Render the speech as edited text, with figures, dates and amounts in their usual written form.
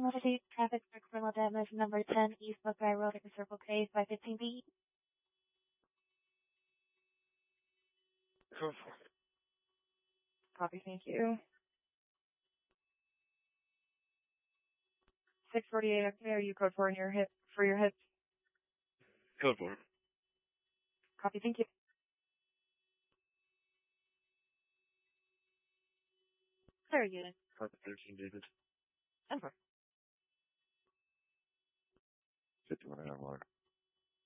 Motor traffic for criminal damage number 10 East Buckeye Road in Circle K 515B. Code 4. Copy, thank you. 648, okay, are you code 4 in your hip, for your hip? Code 4. Copy, thank you. Clear unit. Code 13, David. 10-4. 51 an hour.